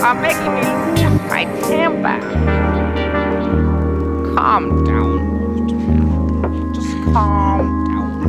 are making me lose my temper. Calm down.